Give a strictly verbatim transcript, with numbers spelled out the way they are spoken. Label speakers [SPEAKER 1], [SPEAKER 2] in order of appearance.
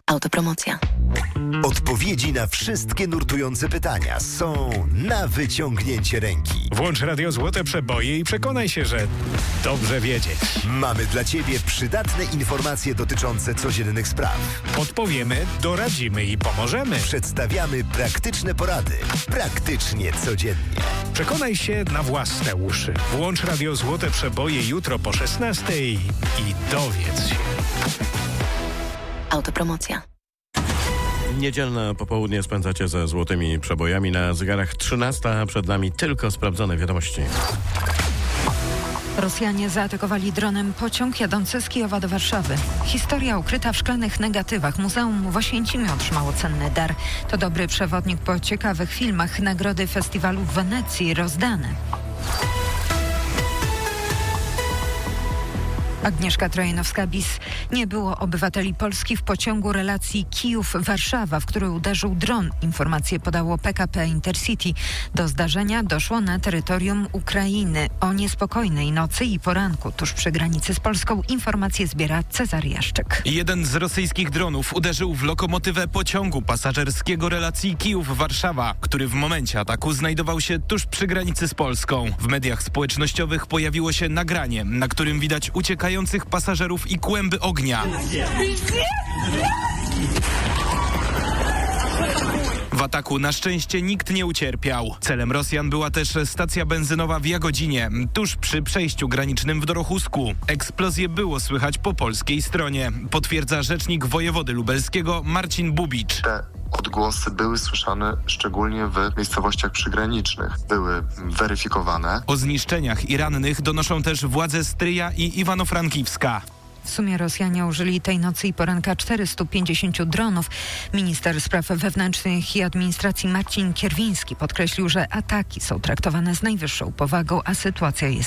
[SPEAKER 1] Autopromocja.
[SPEAKER 2] Odpowiedzi na wszystkie nurtujące pytania są na wyciągnięcie ręki.
[SPEAKER 3] Włącz Radio Złote Przeboje i przekonaj się, że dobrze wiedzieć.
[SPEAKER 2] Mamy dla Ciebie przydatne informacje dotyczące codziennych spraw.
[SPEAKER 3] Podpowiemy, doradzimy i pomożemy.
[SPEAKER 2] Przedstawiamy praktyczne porady. Praktycznie codziennie.
[SPEAKER 3] Przekonaj się na własne uszy. Włącz Radio Złote Przeboje jutro po szesnastej i dowiedz się.
[SPEAKER 1] Autopromocja.
[SPEAKER 4] Niedzielne popołudnie spędzacie ze złotymi przebojami. Na zegarach trzynasta, a przed nami tylko sprawdzone wiadomości.
[SPEAKER 5] Rosjanie zaatakowali dronem pociąg jadący z Kijowa do Warszawy. Historia ukryta w szklanych negatywach. Muzeum w Oświęcimiu otrzymało cenny dar. To dobry przewodnik po ciekawych filmach. Nagrody festiwalu w Wenecji rozdane. Agnieszka Trojanowska-Bis. Nie było obywateli Polski w pociągu relacji Kijów-Warszawa, w który uderzył dron. Informacje podało P K P Intercity. Do zdarzenia doszło na terytorium Ukrainy. O niespokojnej nocy i poranku tuż przy granicy z Polską informacje zbiera Cezary Jaszczyk.
[SPEAKER 6] Jeden z rosyjskich dronów uderzył w lokomotywę pociągu pasażerskiego relacji Kijów-Warszawa, który w momencie ataku znajdował się tuż przy granicy z Polską. W mediach społecznościowych pojawiło się nagranie, na którym widać uciekających pasażerów i kłęby ognia. W ataku na szczęście nikt nie ucierpiał. Celem Rosjan była też stacja benzynowa w Jagodzinie, tuż przy przejściu granicznym w Dorochusku. Eksplozję było słychać po polskiej stronie, potwierdza rzecznik wojewody lubelskiego Marcin Bubicz.
[SPEAKER 7] Te odgłosy były słyszane szczególnie w miejscowościach przygranicznych. Były weryfikowane.
[SPEAKER 6] O zniszczeniach i rannych donoszą też władze Stryja i Iwano-Frankiwska.
[SPEAKER 5] W sumie Rosjanie użyli tej nocy i poranka czterystu pięćdziesięciu dronów. Minister Spraw Wewnętrznych i Administracji Marcin Kierwiński podkreślił, że ataki są traktowane z najwyższą powagą, a sytuacja jest